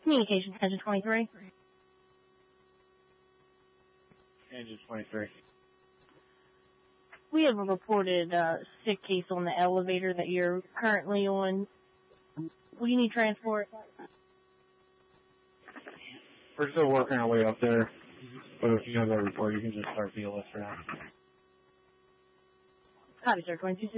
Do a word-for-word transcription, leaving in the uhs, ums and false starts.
Communications, engine twenty-three. Engine twenty-three. We have a reported uh, sick case on the elevator that you're currently on. Will you need transport? We're still working our way up there, but if you have that report, you can just start B L S for now. Copy, sir. twenty-two